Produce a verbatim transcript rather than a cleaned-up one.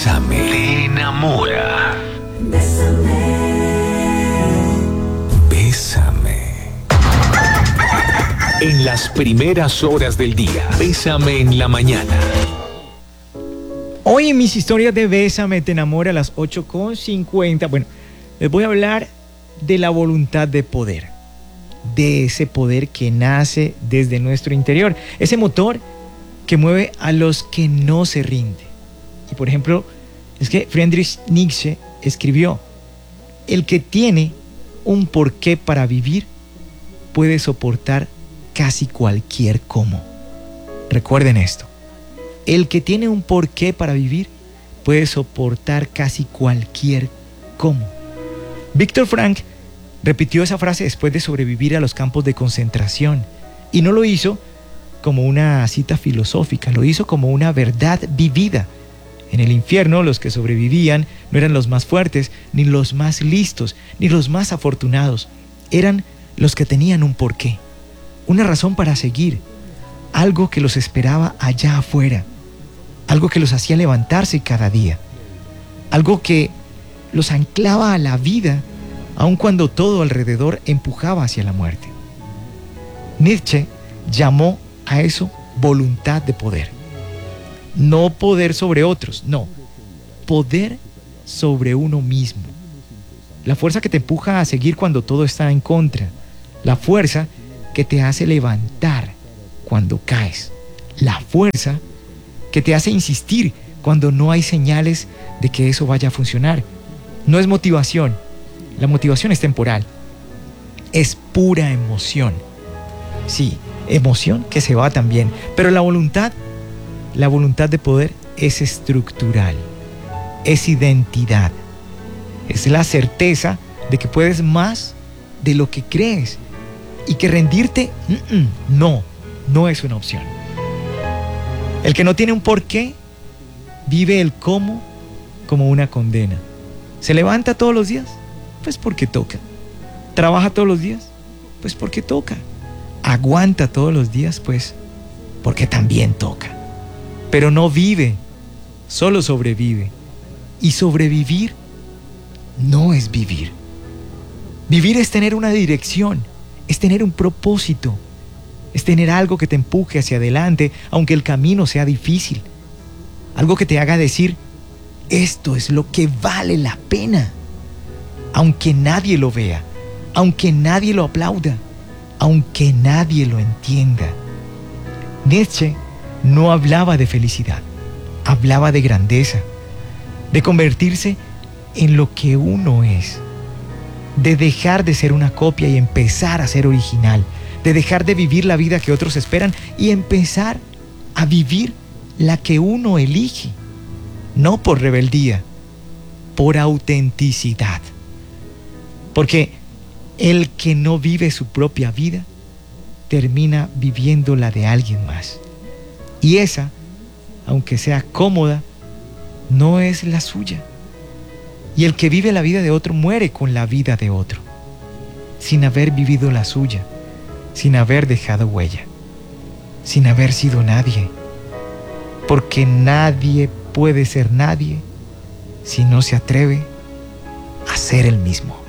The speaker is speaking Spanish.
Bésame. Te enamora. Bésame. En las primeras horas del día. Bésame en la mañana. Hoy en mis historias de Bésame te enamora a las ocho con cincuenta. Bueno, les voy a hablar de la voluntad de poder. De ese poder que nace desde nuestro interior. Ese motor que mueve a los que no se rinden. Y por ejemplo, es que Friedrich Nietzsche escribió: el que tiene un porqué para vivir puede soportar casi cualquier cómo. Recuerden esto. El que tiene un porqué para vivir puede soportar casi cualquier cómo. Viktor Frankl repitió esa frase después de sobrevivir a los campos de concentración. Y no lo hizo como una cita filosófica, lo hizo como una verdad vivida. En el infierno, los que sobrevivían no eran los más fuertes, ni los más listos, ni los más afortunados. Eran los que tenían un porqué, una razón para seguir, algo que los esperaba allá afuera, algo que los hacía levantarse cada día, algo que los anclaba a la vida, aun cuando todo alrededor empujaba hacia la muerte. Nietzsche llamó a eso voluntad de poder. No poder sobre otros, no. Poder sobre uno mismo. La fuerza que te empuja a seguir cuando todo está en contra. La fuerza que te hace levantar cuando caes. La fuerza que te hace insistir cuando no hay señales de que eso vaya a funcionar. No es motivación. La motivación es temporal. Es pura emoción. Sí, emoción que se va también. Pero la voluntad, la voluntad de poder es estructural. Es identidad. Es la certeza de que puedes más de lo que crees. Y que rendirte, no, no es una opción. El que no tiene un porqué, vive el cómo como una condena. ¿Se levanta todos los días? Pues porque toca. ¿Trabaja todos los días? Pues porque toca. ¿Aguanta todos los días? Pues porque también toca. Pero no vive, solo sobrevive. Y sobrevivir no es vivir. Vivir es tener una dirección, es tener un propósito, es tener algo que te empuje hacia adelante, aunque el camino sea difícil. Algo que te haga decir: esto es lo que vale la pena. Aunque nadie lo vea, aunque nadie lo aplauda, aunque nadie lo entienda. Nietzsche no hablaba de felicidad, hablaba de grandeza, de convertirse en lo que uno es, de dejar de ser una copia y empezar a ser original, de dejar de vivir la vida que otros esperan y empezar a vivir la que uno elige, no por rebeldía, por autenticidad. Porque el que no vive su propia vida termina viviendo la de alguien más. Y esa, aunque sea cómoda, no es la suya. Y el que vive la vida de otro muere con la vida de otro, sin haber vivido la suya, sin haber dejado huella, sin haber sido nadie. Porque nadie puede ser nadie si no se atreve a ser el mismo.